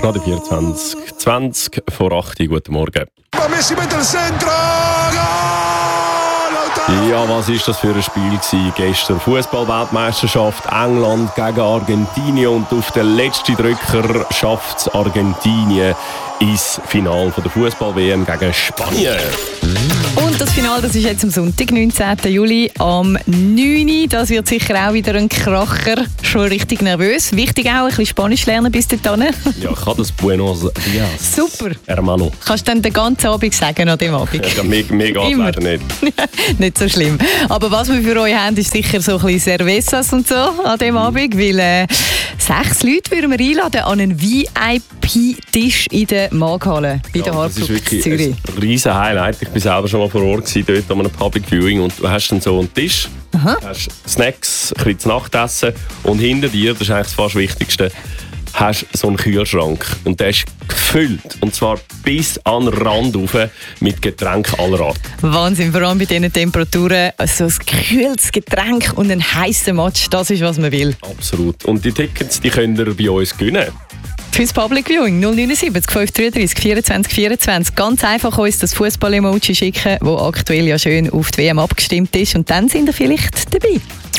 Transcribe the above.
Radio 24, 20 vor 8 Uhr. Guten Morgen. Messi mit dem Centro! Ja, was war das für ein Spiel gewesen? Gestern Fußball-Weltmeisterschaft, England gegen Argentinien, und auf den letzten Drücker schafft es Argentinien ins Finale der Fußball-WM gegen Spanien. Und das Finale, das ist jetzt am Sonntag, 19. Juli, am 9 Uhr. Das wird sicher auch wieder ein Kracher. Schon richtig nervös. Wichtig auch, ein bisschen Spanisch lernen bis dahin. Ja, ich kann das Buenos Dias. Super. Hermano. Kannst du dann den ganzen Abend sagen an dem Abend? Ja, mir geht leider nicht. Nicht so schlimm. Aber was wir für euch haben, ist sicher so ein bisschen Cervezas und so an dem Abend, weil 6 Leute würden wir einladen an einen VIP-Tisch in der Maghalle bei der Das ist Hardrock wirklich Zürich. ein riesen Highlight. Ich war selber schon mal vor Ort gewesen, dort an einem Public Viewing, und du hast dann so einen Tisch, hast Snacks, ein bisschen zu Nachtessen, und hinter dir, das ist eigentlich das fast Wichtigste, hast so einen Kühlschrank, und der ist gefüllt, und zwar bis an den Rand rauf mit Getränken aller Art. Wahnsinn, vor allem bei diesen Temperaturen. So ein gekühltes Getränk und ein heißer Match, das ist, was man will. Absolut. Und die Tickets, die könnt ihr bei uns gewinnen. Fürs Public Viewing 079 533 24 24. Ganz einfach uns das Fußball-Emoji schicken, das aktuell ja schön auf die WM abgestimmt ist. Und dann sind ihr vielleicht dabei.